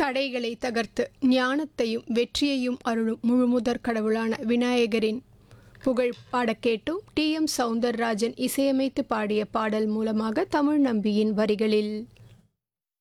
தடைகளை தகர்த்து ஞானத்தையும் வெற்றியையும் அருளும் முழுமுதற் கடவுளான விநாயகரின் புகழ் பாடக் கேட்டும். டி எம் சௌந்தரராஜன் இசையமைத்து பாடிய பாடல் மூலமாக தமிழ் நம்பியின் வரிகளில்